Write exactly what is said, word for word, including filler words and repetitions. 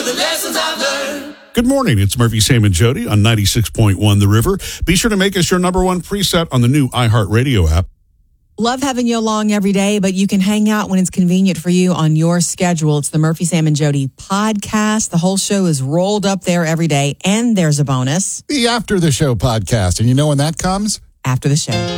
the lessons I've learned. Good morning. It's Murphy, Sam, and Jody on ninety-six point one The River. Be sure to make us your number one preset on the new iHeartRadio app. Love having you along every day, but you can hang out when it's convenient for you on your schedule. It's the Murphy, Sam, and Jody podcast. The whole show is rolled up there every day, and there's a bonus. The After the Show podcast. And you know when that comes? After the show.